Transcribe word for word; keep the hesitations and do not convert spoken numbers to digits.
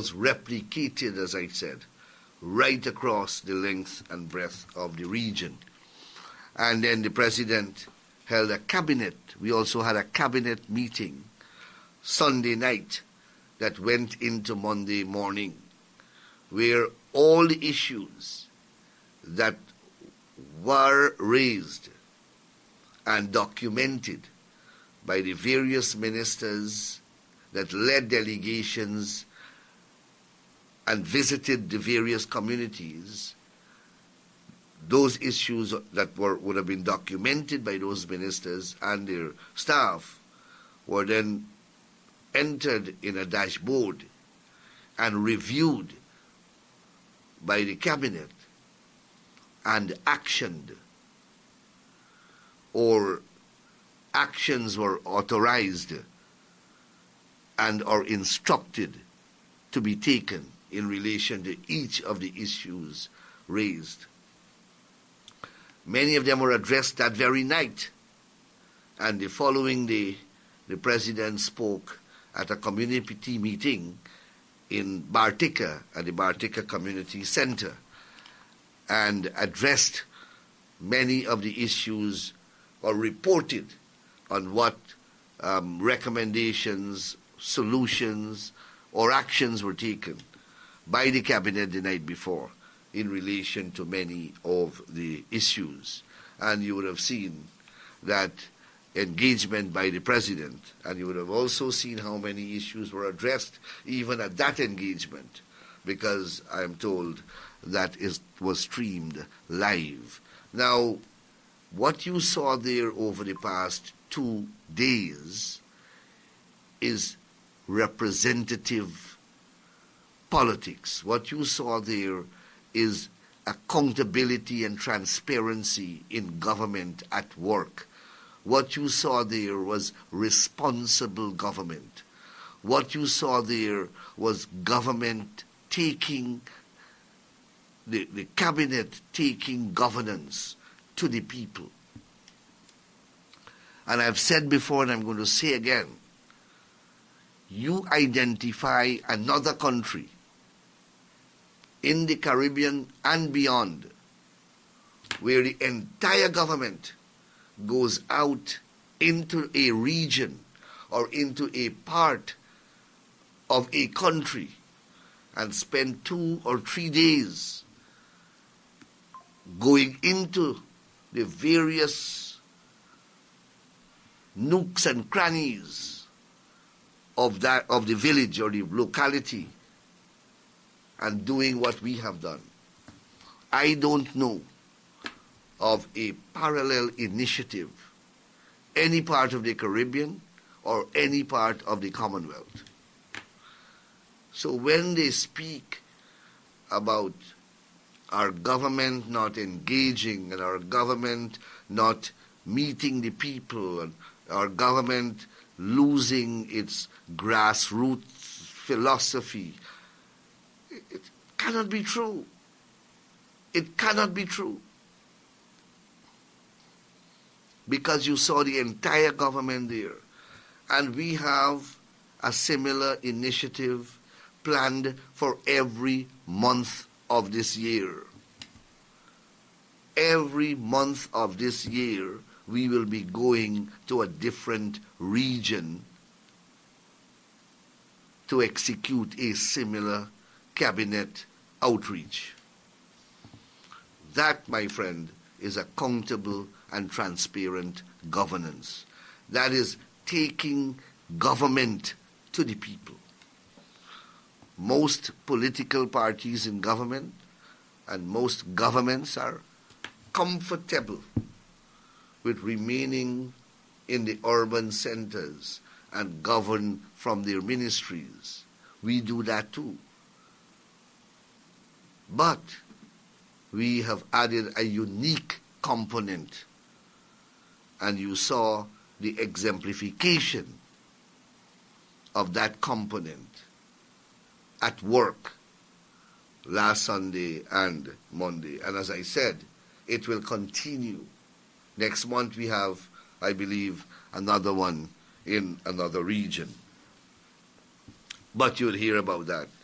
was replicated, as I said, right across the length and breadth of the region. And then the president held a cabinet. We also had a cabinet meeting Sunday night that went into Monday morning, where all the issues that were raised and documented by the various ministers that led delegations and visited the various communities, those issues that were, would have been documented by those ministers and their staff were then entered in a dashboard and reviewed by the cabinet and actioned, or actions were authorized and are instructed to be taken in relation to each of the issues raised. Many of them were addressed that very night, and the following day, the president spoke at a community meeting in Bartica, at the Bartica Community Center, and addressed many of the issues, or reported on what um, recommendations, solutions, or actions were taken by the cabinet the night before in relation to many of the issues. And you would have seen that engagement by the president, and you would have also seen how many issues were addressed even at that engagement, because I am told that it was streamed live. Now, what you saw there over the past two days is representative politics. What you saw there is accountability and transparency in government at work. What you saw there was responsible government. What you saw there was government taking, the, the cabinet taking governance to the people. And I've said before, and I'm going to say again, you identify another country in the Caribbean and beyond where the entire government goes out into a region or into a part of a country and spend two or three days going into the various nooks and crannies of that of the village or the locality and doing what we have done. I don't know of a parallel initiative any part of the Caribbean or any part of the Commonwealth. So when they speak about our government not engaging and our government not meeting the people and our government losing its grassroots philosophy, it cannot be true. It cannot be true. Because you saw the entire government there. And we have a similar initiative planned for every month of this year. Every month of this year, we will be going to a different region to execute a similar cabinet outreach. That, my friend, is accountable and transparent governance. That is taking government to the people. Most political parties in government and most governments are comfortable with remaining in the urban centers and govern from their ministries. We do that too. But we have added a unique component, and you saw the exemplification of that component at work last Sunday and Monday. And as I said, it will continue. Next month we have, I believe, another one in another region. But you'll hear about that